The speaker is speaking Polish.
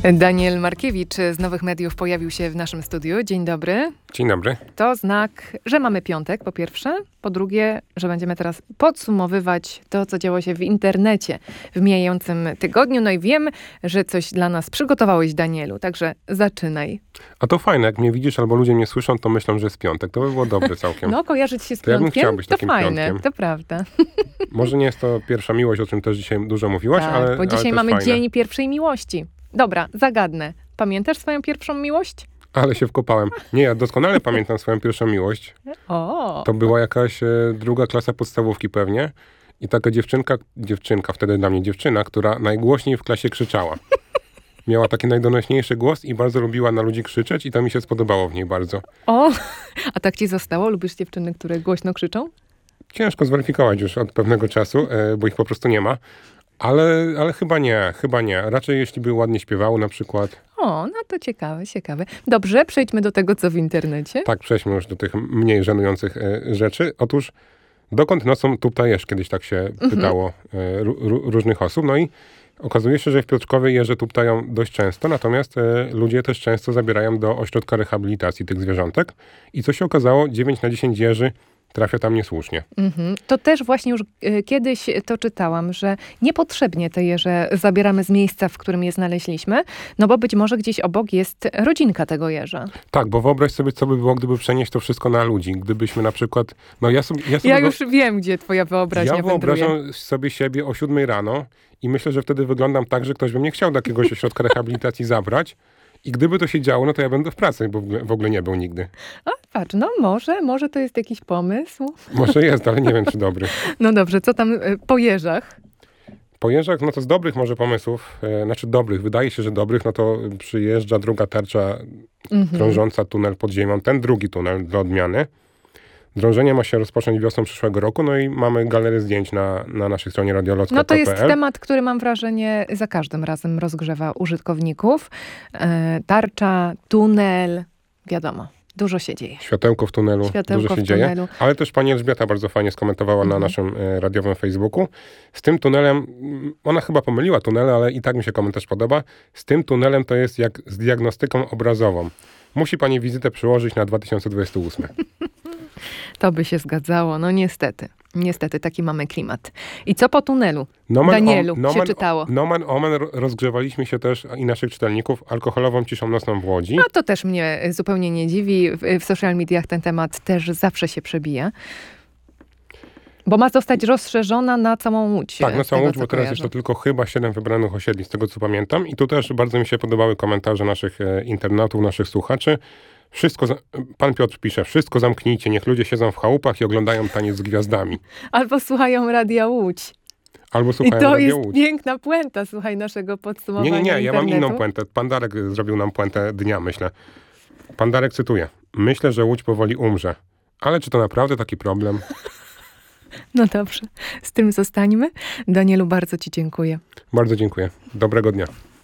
Daniel Markiewicz z Nowych Mediów pojawił się w naszym studiu. Dzień dobry. Dzień dobry. To znak, że mamy piątek, po pierwsze. Po drugie, że będziemy teraz podsumowywać to, co działo się w internecie w mijającym tygodniu. No i wiem, że coś dla nas przygotowałeś, Danielu, także zaczynaj. A to fajne, jak mnie widzisz albo ludzie mnie słyszą, to myślą, że jest piątek. To by było dobre całkiem. No, kojarzyć się z To ja bym piątkiem, chciał być to takim fajne, piątkiem. to prawda. Może nie jest to pierwsza miłość, o czym też dzisiaj dużo mówiłaś, Tak, ale bo dzisiaj też mamy fajne. Dzień Pierwszej Miłości. Dobra, zagadnę. Pamiętasz swoją pierwszą miłość? Ale się wkopałem. Nie, ja doskonale pamiętam swoją pierwszą miłość. O, To była jakaś druga klasa podstawówki pewnie. I taka dziewczynka, wtedy dla mnie dziewczyna, która najgłośniej w klasie krzyczała. Miała taki najdonośniejszy głos i bardzo lubiła na ludzi krzyczeć i to mi się spodobało w niej bardzo. o, a tak ci zostało? Lubisz dziewczyny, które głośno krzyczą? Ciężko zweryfikować już od pewnego czasu, bo ich po prostu nie ma. Ale chyba nie. Raczej jeśli by ładnie śpiewały na przykład. O, no to ciekawe. Dobrze, przejdźmy do tego, co w internecie. Tak, przejdźmy już do tych mniej żenujących rzeczy. Otóż, dokąd nocą tuptajesz? Kiedyś tak się pytało różnych osób. No i okazuje się, że w Piotrkowie jeże tuptają dość często, natomiast ludzie też często zabierają do ośrodka rehabilitacji tych zwierzątek. I co się okazało, 9 na 10 jeży trafia tam niesłusznie. To też właśnie już kiedyś to czytałam, że niepotrzebnie te jeże zabieramy z miejsca, w którym je znaleźliśmy, no bo być może gdzieś obok jest rodzinka tego jeża. Tak, bo wyobraź sobie, co by było, gdyby przenieść to wszystko na ludzi. Gdybyśmy na przykład... No Ja już wiem, gdzie twoja wyobraźnia wędruje. wyobrażam sobie siebie o 7 rano i myślę, że wtedy wyglądam tak, że ktoś by mnie chciał do jakiegoś ośrodka rehabilitacji zabrać. I gdyby to się działo, no to ja będę w pracy, bo w ogóle nie był nigdy. A patrz, no może to jest jakiś pomysł. Może jest, ale nie wiem, czy dobry. No dobrze, co tam po jeżach? Po jeżach, no to z dobrych może pomysłów, wydaje się, że dobrych, no to przyjeżdża druga tarcza drążąca tunel pod ziemią, ten drugi tunel dla odmiany. Drążenie ma się rozpocząć wiosną przyszłego roku, no i mamy galerię zdjęć na naszej stronie radiolotko.pl. No to jest temat, który mam wrażenie za każdym razem rozgrzewa użytkowników. Tarcza, tunel, wiadomo, dużo się dzieje. Światełko w tunelu, dużo się dzieje. Ale też pani Elżbieta bardzo fajnie skomentowała na naszym radiowym Facebooku. Z tym tunelem, ona chyba pomyliła tunele, ale i tak mi się komentarz podoba. Z tym tunelem to jest jak z diagnostyką obrazową. Musi pani wizytę przyłożyć na 2028. To by się zgadzało, no niestety. Niestety, taki mamy klimat. I co po tunelu? Danielu, się czytało. Nomen omen rozgrzewaliśmy się też i naszych czytelników alkoholową ciszą nocną w Łodzi. No to też mnie zupełnie nie dziwi. W social mediach ten temat też zawsze się przebija. Bo ma zostać rozszerzona na całą Łódź. Tak, na całą Łódź, bo teraz jest to tylko chyba 7 wybranych osiedli, z tego co pamiętam. I tu też bardzo mi się podobały komentarze naszych internautów, naszych słuchaczy. Pan Piotr pisze, wszystko zamknijcie, niech ludzie siedzą w chałupach i oglądają taniec z gwiazdami. Albo słuchają Radia Łódź. Albo słuchają I to Radia jest Łódź. piękna puenta, słuchaj, naszego podsumowania Nie, ja mam internetu. inną puentę. Pan Darek zrobił nam puentę dnia, myślę. Pan Darek cytuje. Myślę, że Łódź powoli umrze. Ale czy to naprawdę taki problem? No dobrze, z tym zostańmy. Danielu, bardzo ci dziękuję. Bardzo dziękuję. Dobrego dnia.